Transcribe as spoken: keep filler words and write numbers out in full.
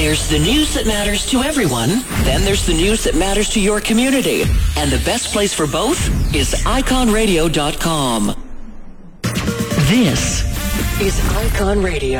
There's the news that matters to everyone. Then there's the news that matters to your community. And the best place for both is icon radio dot com. This is Icon Radio.